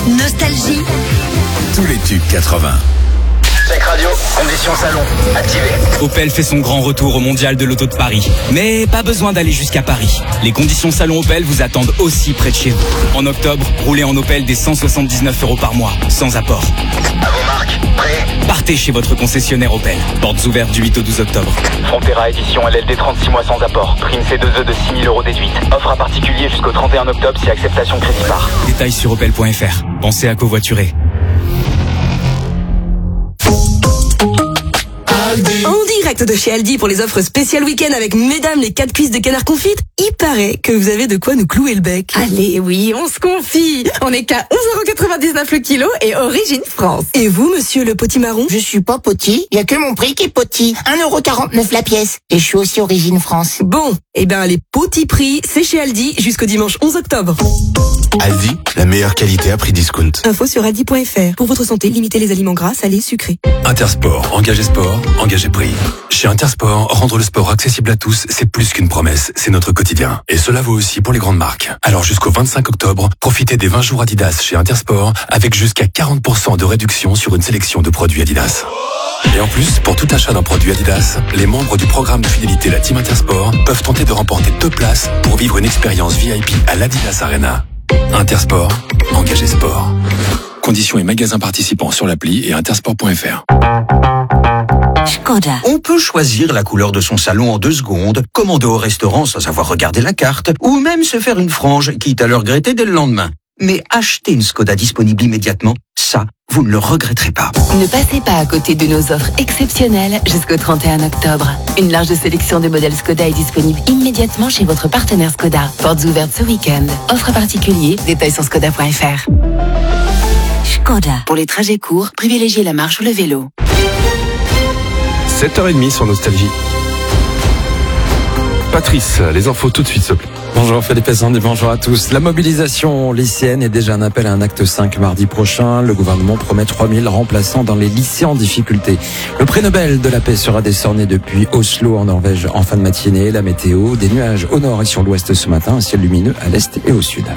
Nostalgie. Tous les tubes 80. Check radio, conditions salon, activé. Opel fait son grand retour au Mondial de l'Auto de Paris. Mais pas besoin d'aller jusqu'à Paris. Les conditions salon Opel vous attendent aussi près de chez vous. En octobre, roulez en Opel dès 179 € par mois, sans apport. À vos marques, prêts? Partez chez votre concessionnaire Opel. Portes ouvertes du 8 au 12 octobre. Frontera édition LLD 36 mois sans apport. Prime C2E de 6 000 € déduite. Offre à particulier jusqu'au 31 octobre si acceptation crédit par. Détails sur opel.fr. Pensez à covoiturer. En direct de chez Aldi pour les offres spéciales week-end avec mesdames les 4 cuisses de canard confites. Il paraît que vous avez de quoi nous clouer le bec. Allez, oui, on se confie. On est qu'à 11,99 € le kilo et origine France. Et vous, monsieur le potimarron? Je suis pas poti, y a que mon prix qui est poti. 1,49 € la pièce. Et je suis aussi origine France. Bon, eh ben les petits prix, c'est chez Aldi jusqu'au dimanche 11 octobre. Aldi, la meilleure qualité à prix discount. Info sur aldi.fr. Pour votre santé, limitez les aliments gras, salés, sucrés. Intersport, engagez sport, engagez prix. Chez Intersport, rendre le sport accessible à tous, c'est plus qu'une promesse, c'est notre quotidien. Et cela vaut aussi pour les grandes marques. Alors jusqu'au 25 octobre, profitez des 20 jours Adidas chez Intersport avec jusqu'à 40% de réduction sur une sélection de produits Adidas. Et en plus, pour tout achat d'un produit Adidas, les membres du programme de fidélité La Team Intersport peuvent tenter de remporter 2 places pour vivre une expérience VIP à l'Adidas Arena. Intersport, engagez sport. Conditions et magasins participants sur l'appli et intersport.fr. Skoda. On peut choisir la couleur de son salon en 2 secondes, commander au restaurant sans avoir regardé la carte, ou même se faire une frange, quitte à le regretter dès le lendemain. Mais acheter une Skoda disponible immédiatement, ça, vous ne le regretterez pas. Ne passez pas à côté de nos offres exceptionnelles jusqu'au 31 octobre. Une large sélection de modèles Skoda est disponible immédiatement chez votre partenaire Skoda. Portes ouvertes ce week-end. Offre à particulier, détails sur skoda.fr. Skoda. Pour les trajets courts, privilégiez la marche ou le vélo. 7h30 sur Nostalgie. Patrice, les infos tout de suite, s'il te plaît. Bonjour Philippe Sandi, bonjour à tous. La mobilisation lycéenne est déjà un appel à un acte 5 mardi prochain. Le gouvernement promet 3000 remplaçants dans les lycées en difficulté. Le prix Nobel de la paix sera décerné depuis Oslo en Norvège en fin de matinée. La météo, des nuages au nord et sur l'ouest ce matin, un ciel lumineux à l'est et au sud.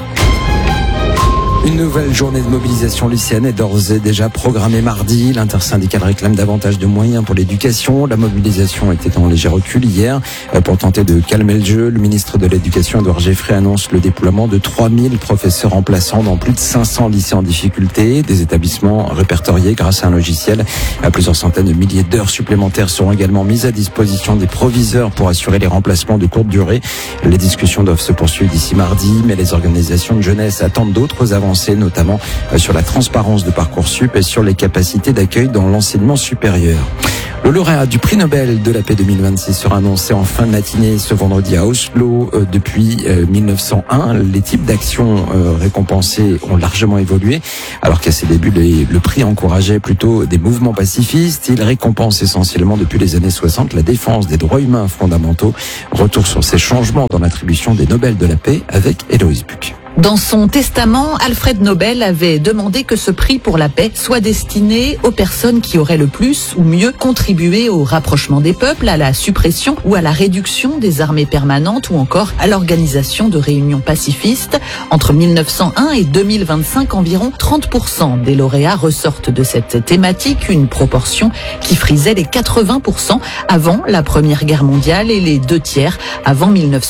Une nouvelle journée de mobilisation lycéenne est d'ores et déjà programmée mardi. L'intersyndicale réclame davantage de moyens pour l'éducation. La mobilisation était en léger recul hier. Pour tenter de calmer le jeu, le ministre de l'Éducation, Édouard Geoffrey, annonce le déploiement de 3000 professeurs remplaçants dans plus de 500 lycées en difficulté. Des établissements répertoriés grâce à un logiciel. Plusieurs centaines de milliers d'heures supplémentaires seront également mises à disposition des proviseurs pour assurer les remplacements de courte durée. Les discussions doivent se poursuivre d'ici mardi, mais les organisations de jeunesse attendent d'autres avancées, notamment sur la transparence de Parcoursup et sur les capacités d'accueil dans l'enseignement supérieur. Le lauréat du prix Nobel de la paix 2026 sera annoncé en fin de matinée ce vendredi à Oslo. Depuis 1901, les types d'actions récompensées ont largement évolué, alors qu'à ses débuts, le prix encourageait plutôt des mouvements pacifistes. Il récompense essentiellement depuis les années 60 la défense des droits humains fondamentaux. Retour sur ces changements dans l'attribution des Nobel de la paix avec Héloïse Buc. Dans son testament, Alfred Nobel avait demandé que ce prix pour la paix soit destiné aux personnes qui auraient le plus ou mieux contribué au rapprochement des peuples, à la suppression ou à la réduction des armées permanentes ou encore à l'organisation de réunions pacifistes. Entre 1901 et 2025, environ 30% des lauréats ressortent de cette thématique, une proportion qui frisait les 80% avant la Première Guerre mondiale et les 2/3 avant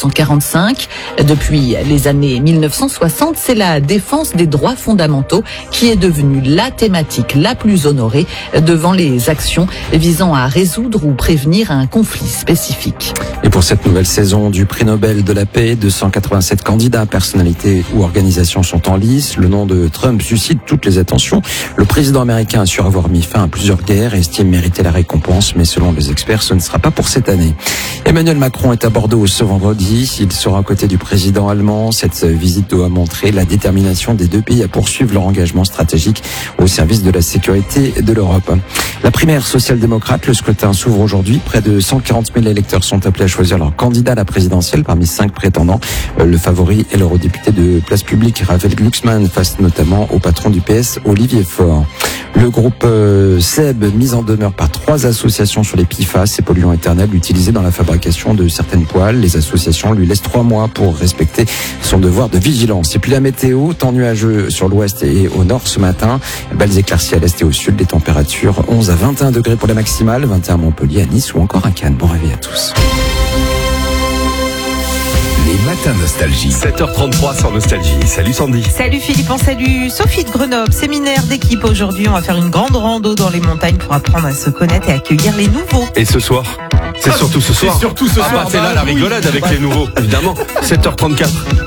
1945. Depuis les années 1960, c'est la défense des droits fondamentaux qui est devenue la thématique la plus honorée devant les actions visant à résoudre ou prévenir un conflit spécifique. Et pour cette nouvelle saison du prix Nobel de la paix, 287 candidats, personnalités ou organisations sont en lice. Le nom de Trump suscite toutes les attentions. Le président américain assure avoir mis fin à plusieurs guerres et estime mériter la récompense, mais selon les experts, ce ne sera pas pour cette année. Emmanuel Macron est à Bordeaux ce vendredi. Il sera à côté du président allemand. Cette visite doit montrer la détermination des deux pays à poursuivre leur engagement stratégique au service de la sécurité de l'Europe. La primaire social-démocrate, le scrutin s'ouvre aujourd'hui. Près de 140 000 électeurs sont appelés à choisir leur candidat à la présidentielle parmi 5 prétendants. Le favori est l'eurodéputé de Place Publique, Raphaël Glucksmann, face notamment au patron du PS, Olivier Faure. Le groupe SEB, mis en demeure par 3 associations sur les PFAS, ces polluants éternels utilisés dans la fabrication de certaines poêles. Les associations lui laissent 3 mois pour respecter son devoir de vigilance. Et puis la météo, temps nuageux sur l'ouest et au nord ce matin. Belles éclaircies à l'est et au sud. Des températures 11 à 21 degrés pour la maximale, 21 à Montpellier, à Nice ou encore à Cannes. Bon réveil à tous. Les matins nostalgie. 7h33 sur Nostalgie. Salut Sandy. Salut Philippe, on salue Sophie de Grenoble. Séminaire d'équipe aujourd'hui. On va faire une grande rando dans les montagnes pour apprendre à se connaître et accueillir les nouveaux. Et ce soir c'est surtout ce soir. C'est surtout ce soir. C'est là la rigolade avec les nouveaux, évidemment. 7h34.